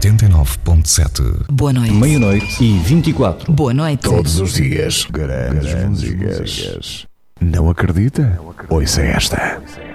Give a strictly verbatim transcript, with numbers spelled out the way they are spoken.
oitenta e nove ponto sete. Boa noite. Meia-noite e vinte e quatro. Boa noite. Todos os dias, grandes músicas. Não acredita? Ouça esta.